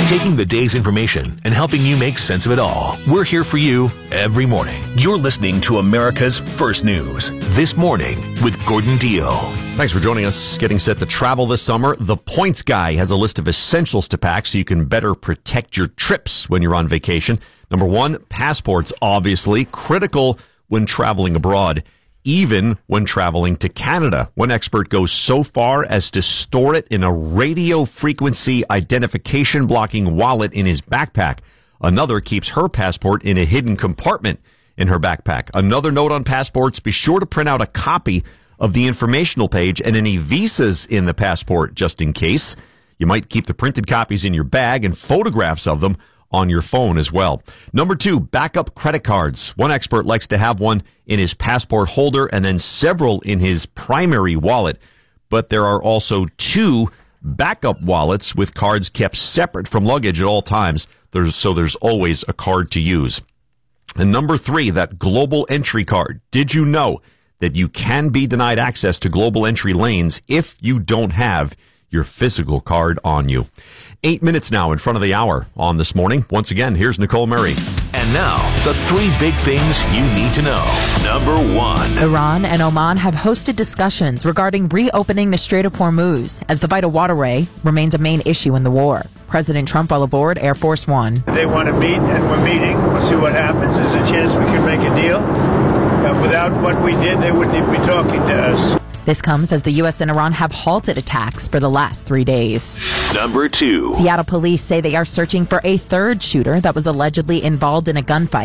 taking the day's information and helping you make sense of it all. We're here for you every morning. You're listening to America's First News This Morning with Gordon Deal. Thanks for joining us. Getting set to travel this summer, The Points Guy has a list of essentials to pack so you can better protect your trips when you're on vacation. Number one, passports, obviously critical when traveling abroad, even when traveling to Canada. One expert goes so far as to store it in a radio frequency identification blocking wallet in his backpack. Another keeps her passport in a hidden compartment in her backpack. Another note on passports, be sure to print out a copy of the informational page and any visas in the passport just in case. You might keep the printed copies in your bag and photographs of them on your phone as well. Number two, backup credit cards. One expert likes to have one in his passport holder and then several in his primary wallet. But there are also two backup wallets with cards kept separate from luggage at all times. So there's always a card to use. And number three, that global entry card. Did you know that you can be denied access to global entry lanes if you don't have your physical card on you? 8 minutes now in front of the hour on This Morning. Once again, here's Nicole Murray. And now, the three big things you need to know. Number one. Iran and Oman have hosted discussions regarding reopening the Strait of Hormuz as the vital waterway remains a main issue in the war. President Trump will aboard Air Force One. They want to meet, and we're meeting. We'll see what happens. There's a chance we can make a deal. Without what we did, they wouldn't even be talking to us. This comes as the U.S. and Iran have halted attacks for the last 3 days. Number two. Seattle police say they are searching for a third shooter that was allegedly involved in a gunfight